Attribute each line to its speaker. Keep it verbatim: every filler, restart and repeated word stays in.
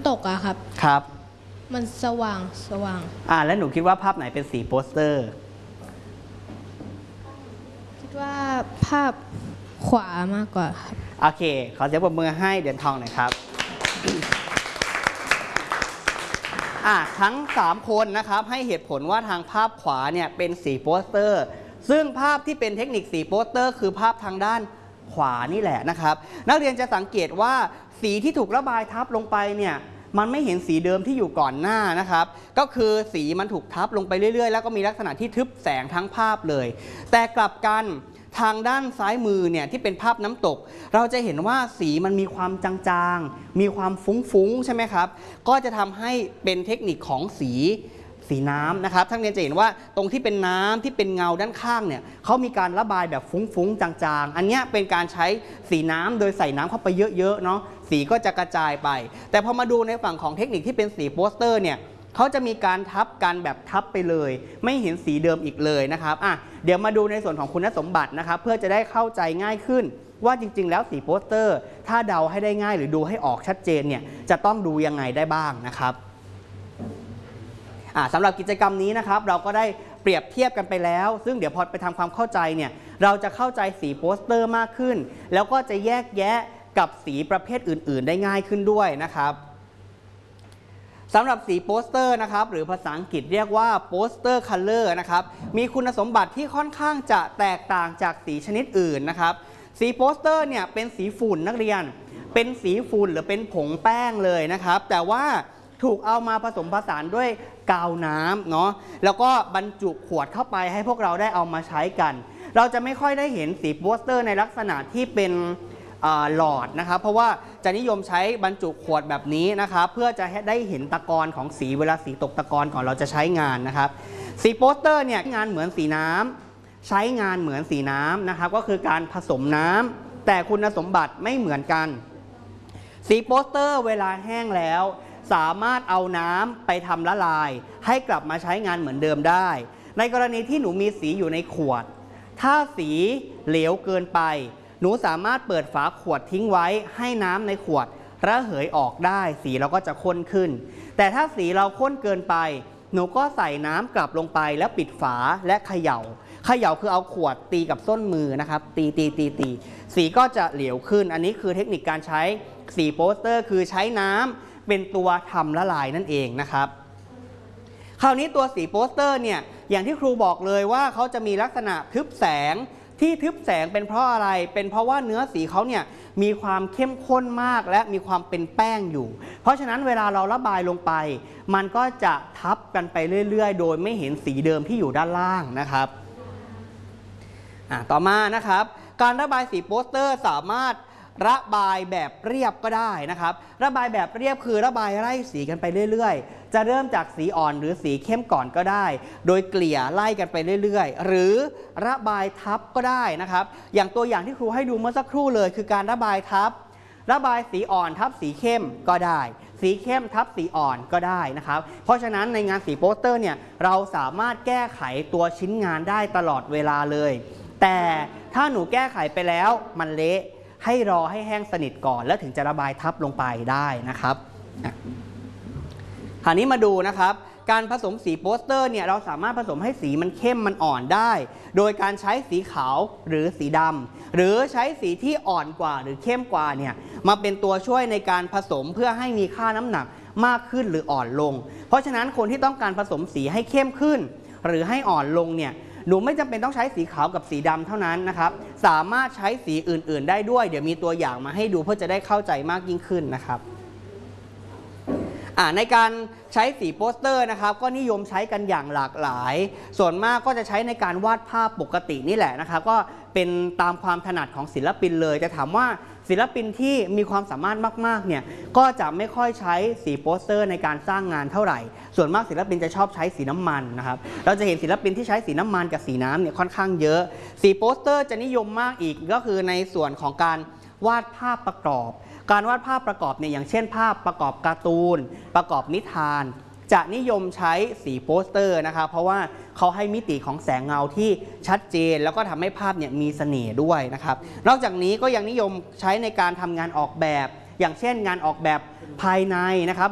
Speaker 1: ำตกอะครับ
Speaker 2: ครับ
Speaker 1: มันสว่างสว่าง
Speaker 2: อ่าแล้วหนูคิดว่าภาพไหนเป็นสีโปสเตอร์
Speaker 1: คิดว่าภาพขวามากกว่าครับ
Speaker 2: โอเคขอเสียงปรบมือให้เดือนทองหน่อยครับอ่ะทั้งสามคนนะครับให้เหตุผลว่าทางภาพขวาเนี่ยเป็นสีโปสเตอร์ซึ่งภาพที่เป็นเทคนิคสีโปสเตอร์คือภาพทางด้านขวานี่แหละนะครับนักเรียนจะสังเกตว่าสีที่ถูกระบายทับลงไปเนี่ยมันไม่เห็นสีเดิมที่อยู่ก่อนหน้านะครับก็คือสีมันถูกทับลงไปเรื่อยๆแล้วก็มีลักษณะที่ทึบแสงทั้งภาพเลยแต่กลับกันทางด้านซ้ายมือเนี่ยที่เป็นภาพน้ำตกเราจะเห็นว่าสีมันมีความจางๆมีความฟุ้งๆใช่ไหมครับก็จะทำให้เป็นเทคนิคของสีสีน้ำนะครับทั้งเรียนจะเห็นว่าตรงที่เป็นน้ำที่เป็นเงาด้านข้างเนี่ยเขามีการระบายแบบฟุ้งๆจางๆอันนี้เป็นการใช้สีน้ำโดยใส่น้ำเข้าไปเยอะๆเนาะสีก็จะกระจายไปแต่พอมาดูในฝั่งของเทคนิคที่เป็นสีโปสเตอร์เนี่ยเขาจะมีการทับกันแบบทับไปเลยไม่เห็นสีเดิมอีกเลยนะครับอ่ะเดี๋ยวมาดูในส่วนของคุณสมบัตินะครับเพื่อจะได้เข้าใจง่ายขึ้นว่าจริงๆแล้วสีโปสเตอร์ถ้าเดาให้ได้ง่ายหรือดูให้ออกชัดเจนเนี่ยจะต้องดูยังไงได้บ้างนะครับอ่ะสำหรับกิจกรรมนี้นะครับเราก็ได้เปรียบเทียบกันไปแล้วซึ่งเดี๋ยวพอไปทำความเข้าใจเนี่ยเราจะเข้าใจสีโปสเตอร์มากขึ้นแล้วก็จะแยกแยะกับสีประเภทอื่นๆได้ง่ายขึ้นด้วยนะครับสำหรับสีโปสเตอร์นะครับหรือภาษาอังกฤษเรียกว่าโปสเตอร์คัลเลอร์นะครับมีคุณสมบัติที่ค่อนข้างจะแตกต่างจากสีชนิดอื่นนะครับสีโปสเตอร์เนี่ยเป็นสีฝุ่นนักเรียนเป็นสีฝุ่นหรือเป็นผงแป้งเลยนะครับแต่ว่าถูกเอามาผสมผสานด้วยกาวน้ำเนาะแล้วก็บรรจุขวดเข้าไปให้พวกเราได้เอามาใช้กันเราจะไม่ค่อยได้เห็นสีโปสเตอร์ในลักษณะที่เป็นหลอดนะครับเพราะว่าจะนิยมใช้บรรจุขวดแบบนี้นะครับเพื่อจะได้เห็นตะกอนของสีเวลาสีตกตะกอนก่อนเราจะใช้งานนะครับสีโปสเตอร์เนี่ยงานเหมือนสีน้ำใช้งานเหมือนสีน้ำนะครับก็คือการผสมน้ำแต่คุณสมบัติไม่เหมือนกันสีโปสเตอร์เวลาแห้งแล้วสามารถเอาน้ำไปทำละลายให้กลับมาใช้งานเหมือนเดิมได้ในกรณีที่หนูมีสีอยู่ในขวดถ้าสีเหลวเกินไปหนูสามารถเปิดฝาขวดทิ้งไว้ให้น้ำในขวดระเหยออกได้สีเราก็จะข้นขึ้นแต่ถ้าสีเราข้นเกินไปหนูก็ใส่น้ำกลับลงไปแล้วปิดฝาและเขย่าเขย่าคือเอาขวดตีกับส้นมือนะครับตีตีตีตีสีก็จะเหลวขึ้นอันนี้คือเทคนิคการใช้สีโปสเตอร์คือใช้น้ำเป็นตัวทำละลายนั่นเองนะครับคราวนี้ตัวสีโปสเตอร์เนี่ยอย่างที่ครูบอกเลยว่าเขาจะมีลักษณะทึบแสงที่ทึบแสงเป็นเพราะอะไรเป็นเพราะว่าเนื้อสีเขาเนี่ยมีความเข้มข้นมากและมีความเป็นแป้งอยู่เพราะฉะนั้นเวลาเราระบายลงไปมันก็จะทับกันไปเรื่อยๆโดยไม่เห็นสีเดิมที่อยู่ด้านล่างนะครับอ่ะต่อมานะครับการระบายสีโปสเตอร์สามารถระบายแบบเรียบก็ได้นะครับระบายแบบเรียบคือระบายไล่สีกันไปเรื่อยๆจะเริ่มจากสีอ่อนหรือสีเข้มก่อนก็ได้โดยเกลี่ยไล่กันไปเรื่อยๆหรือระบายทับก็ได้นะครับอย่างตัวอย่างที่ครูให้ดูเมื่อสักครู่เลยคือการระบายทับระบายสีอ่อนทับสีเข้มก็ได้สีเข้มทับสีอ่อนก็ได้นะครับเพราะฉะนั้นในงานสีโปสเตอร์เนี่ยเราสามารถแก้ไขตัวชิ้นงานได้ตลอดเวลาเลยแต่ถ้าหนูแก้ไขไปแล้วมันเละให้รอให้แห้งสนิทก่อนแล้วถึงจะระบายทับลงไปได้นะครับคราวนี้มาดูนะครับการผสมสีโปสเตอร์เนี่ยเราสามารถผสมให้สีมันเข้มมันอ่อนได้โดยการใช้สีขาวหรือสีดำหรือใช้สีที่อ่อนกว่าหรือเข้มกว่าเนี่ยมาเป็นตัวช่วยในการผสมเพื่อให้มีค่าน้ำหนักมากขึ้นหรืออ่อนลงเพราะฉะนั้นคนที่ต้องการผสมสีให้เข้มขึ้นหรือให้อ่อนลงเนี่ยหนูไม่จำเป็นต้องใช้สีขาวกับสีดำเท่านั้นนะครับสามารถใช้สีอื่นๆได้ด้วยเดี๋ยวมีตัวอย่างมาให้ดูเพื่อจะได้เข้าใจมากยิ่งขึ้นนะครับในการใช้สีโปสเตอร์นะครับก็นิยมใช้กันอย่างหลากหลายส่วนมากก็จะใช้ในการวาดภาพปกตินี่แหละนะครับก็เป็นตามความถนัดของศิลปินเลยจะถามว่าศิลปินที่มีความสามารถมากๆเนี่ยก็จะไม่ค่อยใช้สีโปสเตอร์ในการสร้างงานเท่าไหร่ส่วนมากศิลปินจะชอบใช้สีน้ำมันนะครับเราจะเห็นศิลปินที่ใช้สีน้ำมันกับสีน้ำเนี่ยค่อนข้างเยอะสีโปสเตอร์จะนิยมมากอีกก็คือในส่วนของการวาดภาพประกอบการวาดภาพประกอบเนี่ยอย่างเช่นภาพประกอบการ์ตูนประกอบนิทานจะนิยมใช้สีโปสเตอร์นะครับเพราะว่าเขาให้มิติของแสงเงาที่ชัดเจนแล้วก็ทำให้ภาพเนี่ยมีเสน่ห์ด้วยนะครับนอกจากนี้ก็ยังนิยมใช้ในการทำงานออกแบบอย่างเช่นงานออกแบบภายในนะครับ